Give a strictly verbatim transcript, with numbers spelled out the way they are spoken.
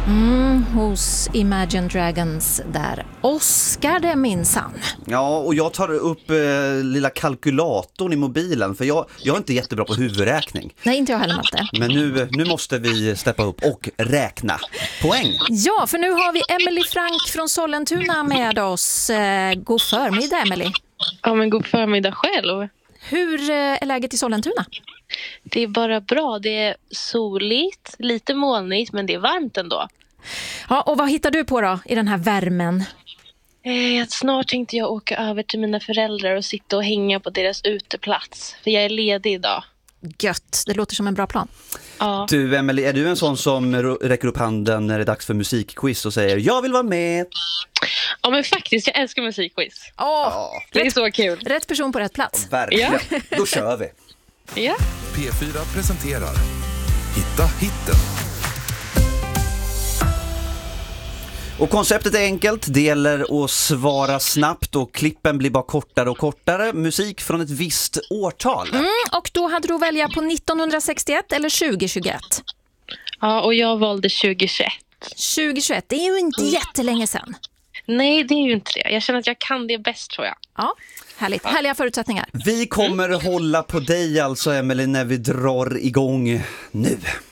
Mm, hos Imagine Dragons där. Oscar det minsann. Ja, och jag tar upp eh, lilla kalkylatorn i mobilen, för jag, jag är inte jättebra på huvudräkning. Nej, inte jag heller, Malte. Men nu, nu måste vi steppa upp och räkna poäng. Ja, för nu har vi Emily Frank från Sollentuna med oss. Eh, god förmiddag, Emily. Ja, men god förmiddag själv. Hur eh, är läget i Sollentuna? Det är bara bra. Det är soligt, lite molnigt, men det är varmt ändå. Ja, och vad hittar du på då i den här värmen? Eh, snart tänkte jag åka över till mina föräldrar och sitta och hänga på deras uteplats. För jag är ledig idag. Gött, det låter som en bra plan. Ja. Du, Emily, är du en sån som räcker upp handen när det är dags för musikquiz och säger jag vill vara med? Ja, men faktiskt, jag älskar musikquiz. Åh, Ja, Det är så kul. rätt person på rätt plats. verkligen. Då kör vi. Ja. P fyra presenterar Hitta hitten. Och konceptet är enkelt, det gäller att svara snabbt och klippen blir bara kortare och kortare. Musik från ett visst årtal. Mm, och då hade du att välja på nittonhundrasextioett eller tjugohundratjugoett. Ja, och jag valde tjugohundratjugoett. tjugohundratjugoett, det är ju inte jättelänge sedan. Nej, det är ju inte det. Jag känner att jag kan det bäst, tror jag. Ja, härligt. Härliga förutsättningar. Vi kommer hålla på dig alltså, Emily, när vi drar igång nu.